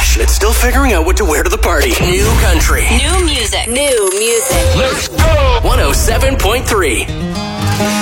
Ash that's still figuring out what to wear to the party. New country. New music. Let's go! 107.3.